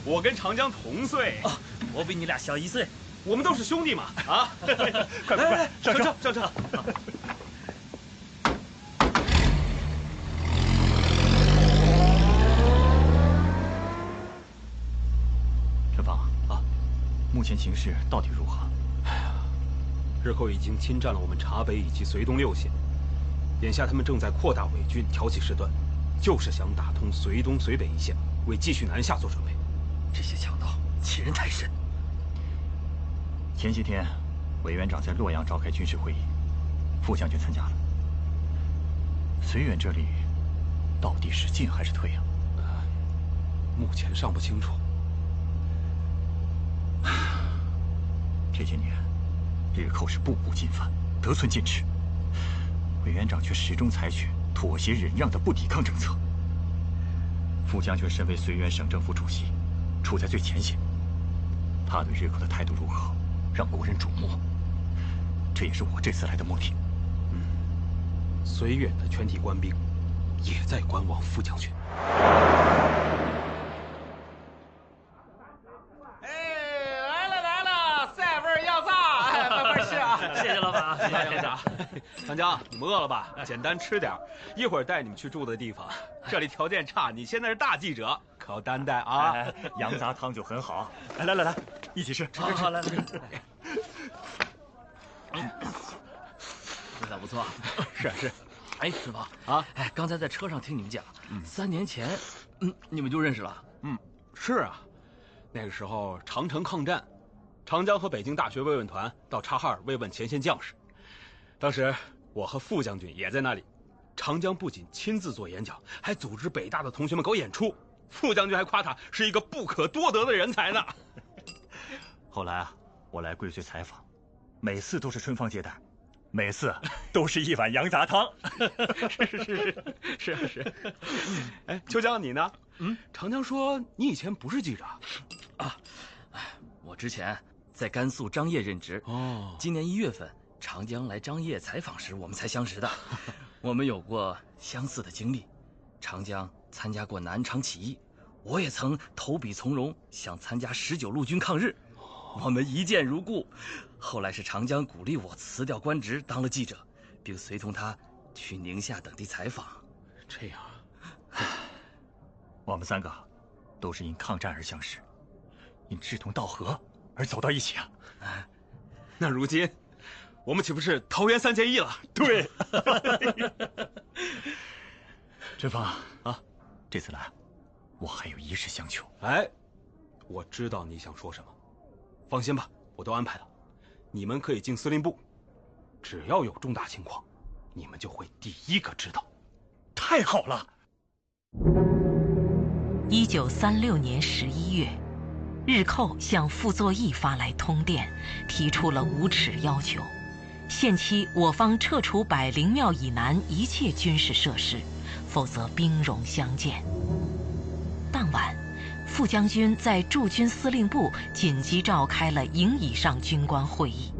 我跟长江同岁。 哦，我比你俩小1岁。 我们都是兄弟嘛！啊，快，上车！ 陈芳啊，目前形势到底如何？ 哎呀，日寇已经侵占了我们察北以及绥东6县，眼下他们正在扩大伪军，挑起事端，就是想打通绥东、绥北一线，为继续南下做准备。 这些强盗欺人太甚。 前些天，委员长在洛阳召开军事会议，副将军参加了。绥远这里到底是进还是退啊？ 目前尚不清楚。 这些年，日寇是步步进犯，得寸进尺，委员长却始终采取妥协忍让的不抵抗政策。副将军身为绥远省政府主席，处在最前线，他对日寇的态度如何？让国人瞩目，这也是我这次来的目的。 绥远的全体官兵也在观望副将军。 来了，赛味要炸，慢慢吃啊！ 谢谢老板，谢谢杨长。长江，你们饿了吧？简单吃点，一会儿带你们去住的地方。这里条件差，你现在是大记者，可要担待啊！ 羊杂汤就很好，来，一起吃， 好，来。味道不错， 是。 哎，师傅啊， 哎，刚才在车上听你们讲，3年前，你们就认识了？ 是啊，那个时候长城抗战，长江和北京大学慰问团到察哈尔慰问前线将士，当时我和副将军也在那里。长江不仅亲自做演讲，还组织北大的同学们搞演出，副将军还夸他是一个不可多得的人才呢。 后来啊，我来贵绥采访，每次都是春芳接待，每次都是一碗羊杂汤。 是。哎，秋江你呢？长江说你以前不是记者啊？我之前在甘肃张掖任职。哦，今年1月份，长江来张掖采访时，我们才相识的。我们有过相似的经历。长江参加过南昌起义，我也曾投笔从戎，想参加19路军抗日。我们一见如故。后来是长江鼓励我辞掉官职，当了记者，并随同他去宁夏等地采访。 这样， 我们3个都是因抗战而相识，因志同道合而走到一起啊。 那如今，我们岂不是桃园3结义了？ 对。春芳啊，这次来，我还有一事相求。 哎，我知道你想说什么，放心吧，我都安排了。你们可以进司令部，只要有重大情况，你们就会第一个知道。 太好了 ！1936年11月，日寇向傅作义发来通电，提出了无耻要求，限期我方撤除百灵庙以南一切军事设施，否则兵戎相见。当晚，副将军在驻军司令部紧急召开了营以上军官会议。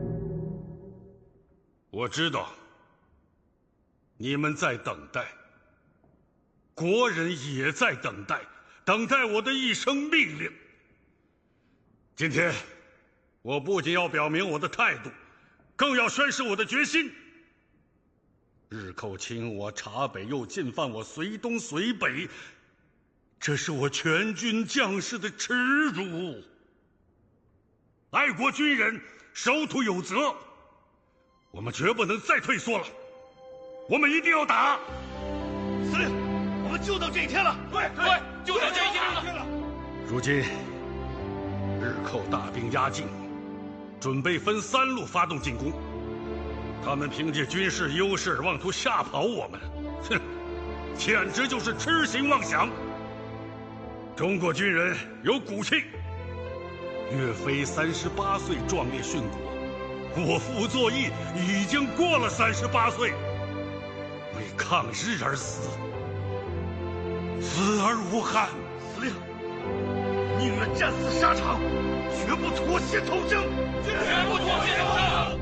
我知道你们在等待，国人也在等待，等待我的一声命令。今天，我不仅要表明我的态度，更要宣示我的决心。日寇侵我察北，又进犯我绥东、绥北，这是我全军将士的耻辱。爱国军人守土有责，我们绝不能再退缩了，我们一定要打。 司令，我们就等这一天了。对，就等这一天了。 如今，日寇大兵压境，准备分3路发动进攻。他们凭借军事优势，妄图吓跑我们，哼，简直就是痴心妄想。中国军人有骨气，岳飞38岁壮烈殉国，我傅作义已经过了38岁，为抗日而死，死而无憾。 司令，宁愿战死沙场，绝不妥协投降，绝不妥协投降。